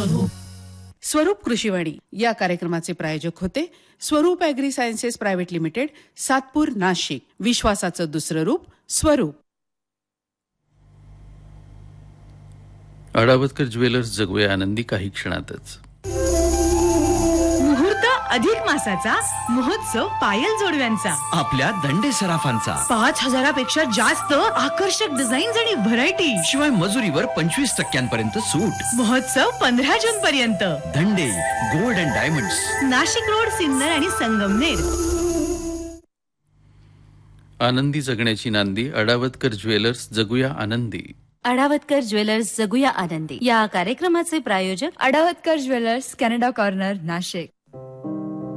स्वरूप कृषीवाणी या कार्यक्रमाचे प्रायोजक होते स्वरूप agree sciences private limited, Satpur, Nashik. विश्वासाचं दुसरं रूप स्वरूप. अडावतकर ज्वेलर्स, जगूया आनंदी काही क्षणातच. मुहूर्त अधिक मासाचा, महोत्सव पायल जोडव्यांचा, आपल्या दंडे सराफांचा, 5,000पेक्षा जास्त आकर्षक डिझाईन्स आणि व्हरायटी, शिवाय मजुरीवर 25% सूट. महोत्सव 15 जून पर्यंत. दंडे gold and diamonds, Nashik road, Sinnar आणि संगमनेर. आनंदी जगण्याची नांदी. अडावतकर ज्वेलर्स, जगूया आनंदी. अडावतकर ज्वेलर्स, जगूया आनंदी या कार्यक्रमाचे प्रायोजक अडावतकर ज्वेलर्स, कॅनडा कॉर्नर, नाशिक.